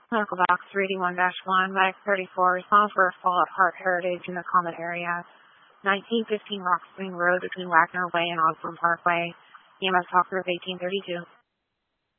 Medical Box 381-1, Medic 34, response for a fall at Heart Heritage in the Comet area. 1915 Rock Spring Road between Wagner Way and Osborne Parkway. EMS Talk Group 1832.